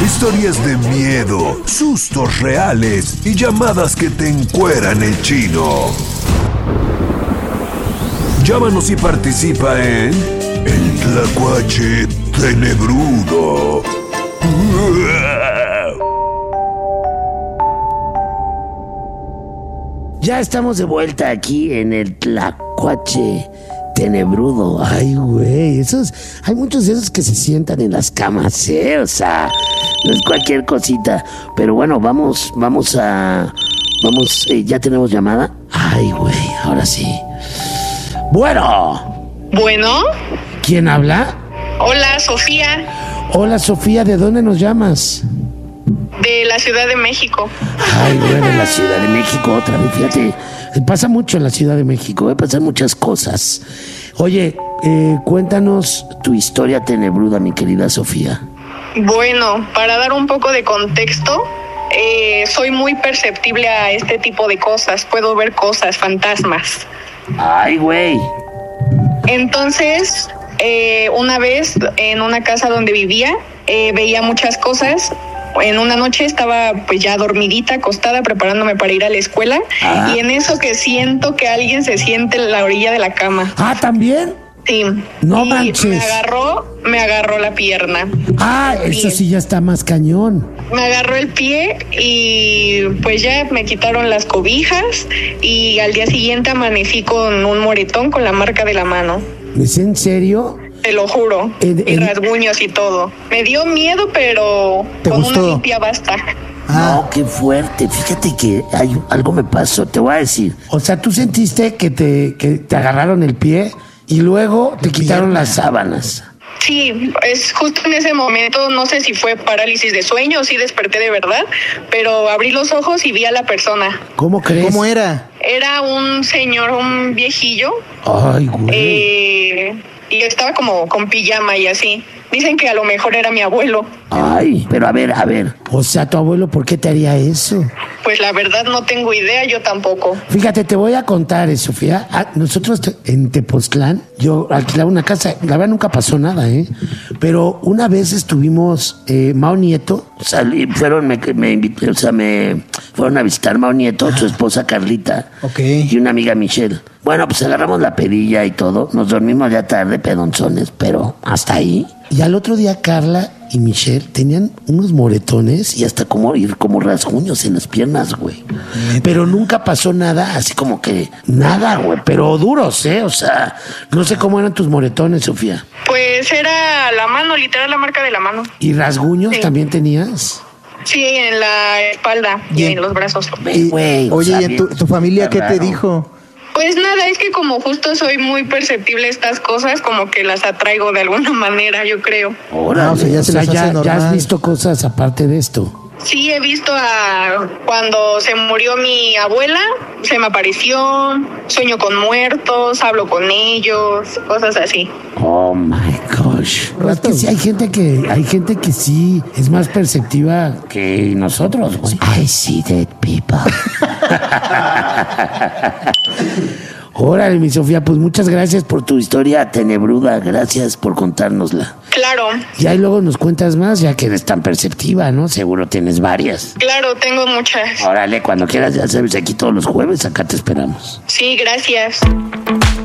Historias de miedo, sustos reales y llamadas que te encueran el chino. Llámanos y participa en El Tlacuache Tenebrudo. Ya estamos de vuelta aquí en el Tlacuache Tenebrudo. Ay, güey, hay muchos de esos que se sientan en las camas, o sea, no es cualquier cosita. Pero bueno, vamos, ya tenemos llamada. Ay, güey, ahora sí. Bueno. ¿Quién habla? Hola, Sofía. Hola, Sofía, ¿de dónde nos llamas? De la Ciudad de México. Ay, bueno, en la Ciudad de México otra vez, fíjate. Pasa mucho en la Ciudad de México, pasan muchas cosas. Oye, cuéntanos tu historia tenebruda, mi querida Sofía. Bueno, para dar un poco de contexto, soy muy perceptible a este tipo de cosas. Puedo ver cosas, fantasmas. Ay, güey. Entonces, una vez en una casa donde vivía, veía muchas cosas. En una noche estaba pues ya dormidita, acostada, preparándome para ir a la escuela. Y en eso que siento que alguien se siente en la orilla de la cama. Ah, ¿también? Sí. No y manches. Me agarró la pierna. Ah, eso sí ya está más cañón. Me agarró el pie y pues ya me quitaron las cobijas y al día siguiente amanecí con un moretón con la marca de la mano. ¿Es en serio? Te lo juro, y rasguños y todo. Me dio miedo, pero con una limpia basta. No, qué fuerte. Fíjate que algo me pasó, te voy a decir. O sea, tú sentiste que te agarraron el pie y luego te quitaron las sábanas. Sí, es justo en ese momento, no sé si fue parálisis de sueño o si desperté de verdad, pero abrí los ojos y vi a la persona. ¿Cómo crees? ¿Cómo era? Era un señor, un viejillo. Ay, güey. Y estaba como con pijama y así. Dicen que a lo mejor era mi abuelo. Ay, pero a ver. O sea, tu abuelo, ¿por qué te haría eso? Pues la verdad no tengo idea, yo tampoco. Fíjate, te voy a contar, Sofía. Nosotros en Tepoztlán, yo alquilaba una casa. La verdad nunca pasó nada, Pero una vez estuvimos, Mao Nieto, fueron a visitar Mao Nieto, su esposa Carlita. Okay. Y una amiga Michelle. Bueno, pues agarramos la pedilla y todo. Nos dormimos ya tarde, pedonzones, pero hasta ahí. Y al otro día Carla y Michelle tenían unos moretones y hasta como rasguños en las piernas, güey. Pero nunca pasó nada, así como que nada, güey. Pero duros, O sea, no sé cómo eran tus moretones, Sofía. Pues era la mano, literal la marca de la mano. ¿Y rasguños también tenías? Sí, en la espalda y en los brazos. Oye, ¿y tu familia qué te dijo? Pues nada, es que como justo soy muy perceptible a estas cosas, como que las atraigo de alguna manera, yo creo. Ahora, ya has visto cosas aparte de esto. Sí, he visto cuando se murió mi abuela, se me apareció, sueño con muertos, hablo con ellos, cosas así. Oh my gosh. Es que sí, hay gente que sí es más perceptiva que nosotros, güey. I see dead people. Órale, mi Sofía, pues muchas gracias por tu historia tenebruda, gracias por contárnosla. Claro. Y ahí luego nos cuentas más, ya que eres tan perceptiva, ¿no? Seguro tienes varias. Claro, tengo muchas. Órale, cuando quieras, ya sabes, aquí todos los jueves, acá te esperamos. Sí, gracias.